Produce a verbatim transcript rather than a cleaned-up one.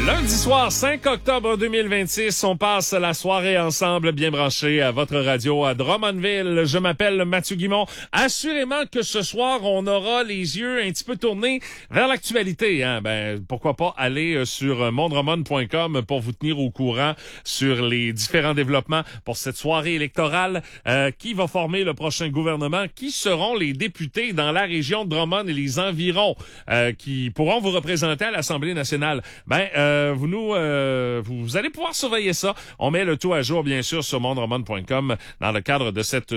Lundi soir, cinq octobre deux mille vingt-six, on passe la soirée ensemble, bien branchés à votre radio à Drummondville. Je m'appelle Mathieu Guimond. Assurément que ce soir, on aura les yeux un petit peu tournés vers l'actualité. Hein? Ben, pourquoi pas aller sur mondrummond point com pour vous tenir au courant sur les différents développements pour cette soirée électorale. Euh, qui va former le prochain gouvernement? Qui seront les députés dans la région de Drummond et les environs euh, qui pourront vous représenter à l'Assemblée nationale? Ben, euh, vous nous, euh, vous allez pouvoir surveiller ça. On met le tout à jour, bien sûr, sur mondrummond point com dans le cadre de cette